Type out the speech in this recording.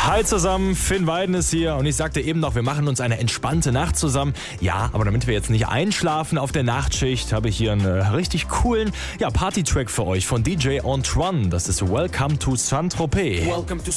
Hi zusammen, Finn Weiden ist hier und ich sagte eben noch, wir machen uns eine entspannte Nacht zusammen. Ja, aber damit wir jetzt nicht einschlafen auf der Nachtschicht, habe ich hier einen richtig coolen Party-Track für euch von DJ Antoine. Das ist Welcome to Saint-Tropez.